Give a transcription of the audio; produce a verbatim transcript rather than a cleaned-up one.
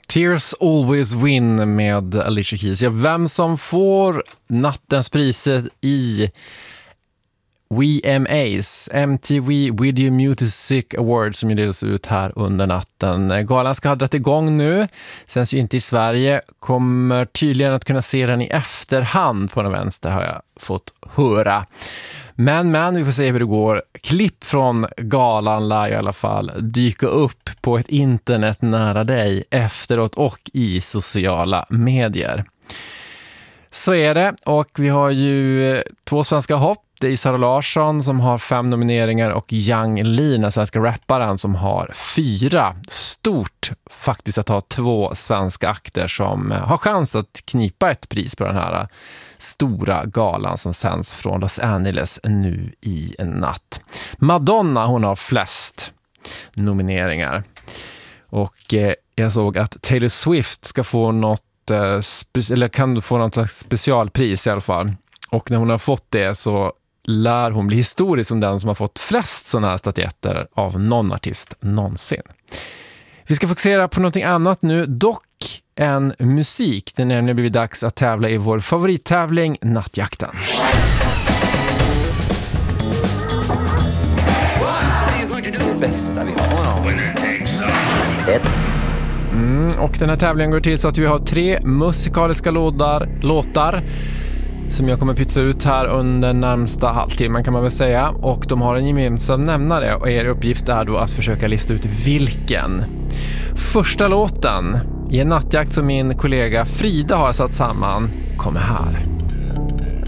Tears Always Win med Alicia Keys. Ja, vem som får nattens priser i V M As, M T V Video Music Awards, som ju delas ut här under natten. Galan ska ha dragit igång nu, sänds ju inte i Sverige, kommer tydligen att kunna se den i efterhand på den vänster, har jag fått höra. Men, men vi får se hur det går. Klipp från galan lär i alla fall dyka upp på ett internet nära dig efteråt och i sociala medier. Så är det, och vi har ju två svenska hopp. Det är Sara Larsson som har fem nomineringar och Yang Li, den svenska rapparen, som har fyra. Stort faktiskt att ha två svenska akter som har chans att knipa ett pris på den här stora galan som sänds från Los Angeles nu i en natt. Madonna, hon har flest nomineringar. Och eh, jag såg att Taylor Swift ska få något, eh, spe- eller kan få något specialpris i alla fall. Och när hon har fått det så lär hon bli historisk som den som har fått flest sådana här statyetter av någon artist någonsin. Vi ska fokusera på någonting annat nu, dock en musik. Det är nämligen blivit dags att tävla i vår favorittävling, Nattjakten. Det bästa vi har. Mm, och den här tävlingen går till så att vi har tre musikaliska låtar, låtar som jag kommer pytsa ut här under närmsta halvtimmen, kan man väl säga. Och de har en gemensam nämnare, och er uppgift är då att försöka lista ut vilken. Första låten i en nattjakt som min kollega Frida har satt samman kommer här.